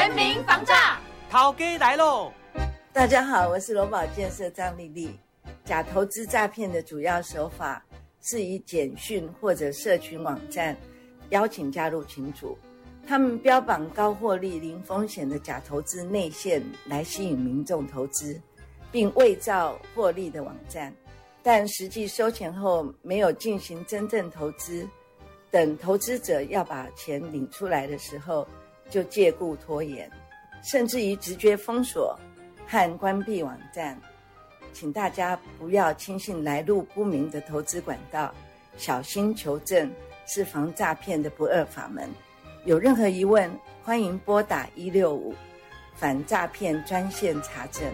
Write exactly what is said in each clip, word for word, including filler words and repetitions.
全民防诈， 陶哥来喽！ 大家好，我是龙宝建设张丽丽。假投资诈骗的主要手法是以简讯或者社群网站邀请加入群组，他们标榜高获利、零风险的假投资内线来吸引民众投资，并伪造获利的网站，但实际收钱后没有进行真正投资，等投资者要把钱领出来的时候，就借故拖延，甚至于直接封锁和关闭网站。请大家不要轻信来路不明的投资管道，小心求证，是防诈骗的不二法门。有任何疑问，欢迎拨打一六五反诈骗专线查证。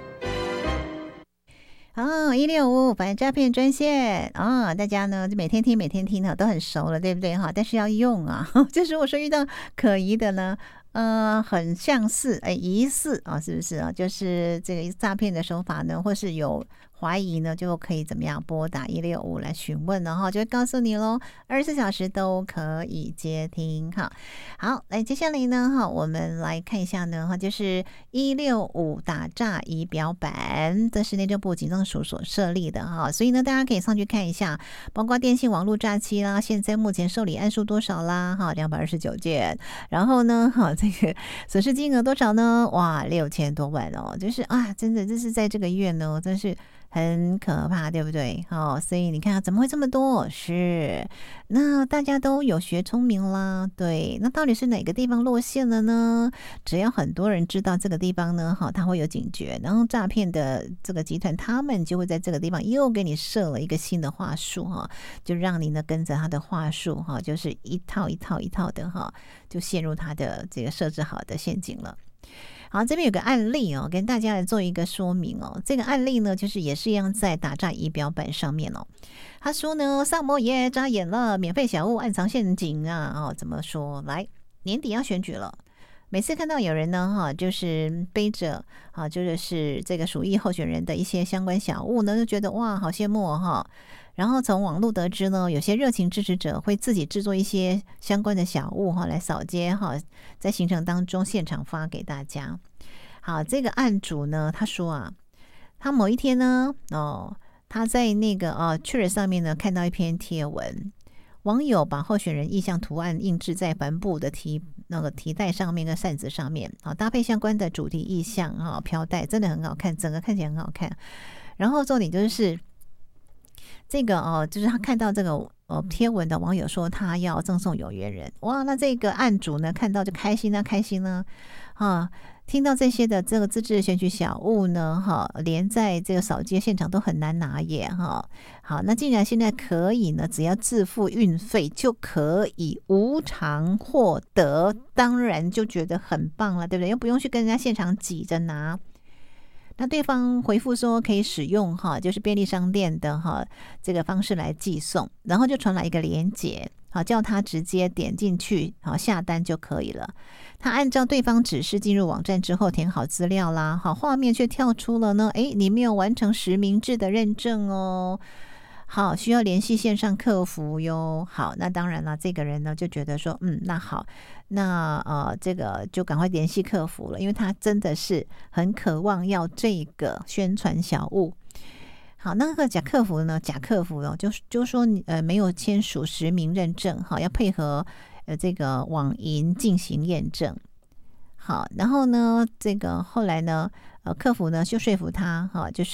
哦，一六五反诈骗专线啊、哦，大家呢每天听每天听呢都很熟了，对不对哈？但是要用啊，就是我说遇到可疑的呢，呃，很像是哎疑似啊，是不是啊？就是这个诈骗的手法呢，或是有怀疑呢，就可以怎么样拨打一六五来询问了哈，就会告诉你咯，二十四小时都可以接听哈。好，来接下来呢哈，我们来看一下呢哈，就是一六五打诈仪表板，这是内政部警政署所设立的哈，所以呢大家可以上去看一下，包括电信网络诈欺啦，现在目前受理案数多少啦哈，两百二十九件，然后呢哈这个损失金额多少呢？哇，六千多万哦，就是啊，真的这是在这个月呢，真是很可怕，对不对？哦，所以你看怎么会这么多？是，那大家都有学聪明啦，对，那到底是哪个地方落线了呢？只要很多人知道这个地方呢，哈，他会有警觉，然后诈骗的这个集团他们就会在这个地方又给你设了一个新的话术哈，就让你呢跟着他的话术哈，就是一套一套一套的哈，就陷入他的这个设置好的陷阱了。好，这边有个案例哦，跟大家来做一个说明哦。这个案例呢，就是也是一样在打诈仪表板上面哦。他说呢，萨摩耶眨眼了，免费小物暗藏陷阱啊！哦，怎么说？来，年底要选举了，每次看到有人呢，哈，就是背着啊，就是是这个属意候选人的一些相关小物呢，就觉得哇，好羡慕哦哈。然后从网络得知呢，有些热情支持者会自己制作一些相关的小物哈，来扫街哈，在行程当中现场发给大家。好，这个案主呢，他说啊，他某一天呢，哦，他在那个呃 Twitter 上面呢看到一篇贴文，网友把候选人意象图案印制在帆布的提那个提袋上面跟扇子上面，啊，搭配相关的主题意象啊，飘带真的很好看，整个看起来很好看。然后重点就是这个哦，就是他看到这个呃贴文的网友说他要赠送有缘人，哇，那这个案主呢看到就开心啊，开心呢啊，听到这些的这个自制选举小物呢，哈，连在这个扫街现场都很难拿耶，哈。好，那既然现在可以呢，只要自付运费就可以无偿获得，当然就觉得很棒了，对不对？又不用去跟人家现场挤着拿。那对方回复说可以使用哈，就是便利商店的哈这个方式来寄送，然后就传来一个连结，好叫他直接点进去，好下单就可以了。他按照对方指示进入网站之后填好资料啦，好画面却跳出了呢，诶，你没有完成实名制的认证哦。好，需要联系线上客服哟。好，那当然了，这个人呢就觉得说，嗯，那好，那呃，这个就赶快联系客服了，因为他真的是很渴望要这个宣传小物。好，那个假客服呢，假客服哦，就就说你呃没有签署实名认证，好，要配合呃这个网银进行验证。好，然后呢，这个后来呢，呃，客服呢就说服他，哈，就是。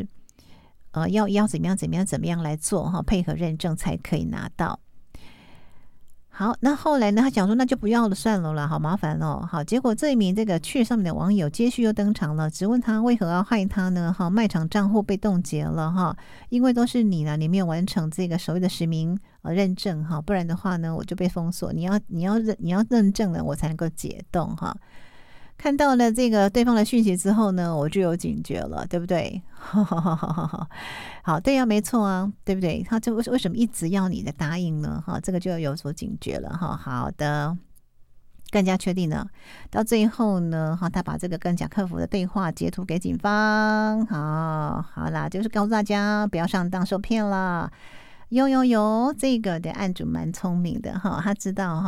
呃，要要怎么样怎么样怎么样来做哈，配合认证才可以拿到。好，那后来呢，他讲说那就不要了，算了啦，好麻烦哦。好，结果这一名这个去上面的网友接续又登场了，质问他为何要害他呢？哈，卖场账户被冻结了哈，因为都是你呢，你没有完成这个所谓的实名呃认证哈，不然的话呢，我就被封锁。你要你要认你要认证了，我才能够解冻哈。看到了这个对方的讯息之后呢，我就有警觉了，对不对？好，对啊，没错啊，对不对？他就为什么一直要你的答应呢？哈，这个就有所警觉了哈。好的，更加确定了。到最后呢，哈，他把这个跟假客服的对话截图给警方。好，好啦，就是告诉大家不要上当受骗啦。有有有，这个的案主蛮聪明的哈，他知道哈。